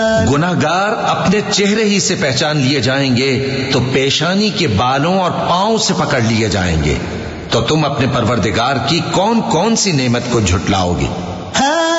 गुनाहगार अपने चेहरे ही से पहचान लिए जाएंगे तो पेशानी के बालों और पांव से पकड़ लिए जाएंगे। तो तुम अपने परवरदिगार की कौन कौन सी नेमत को झुटलाओगे?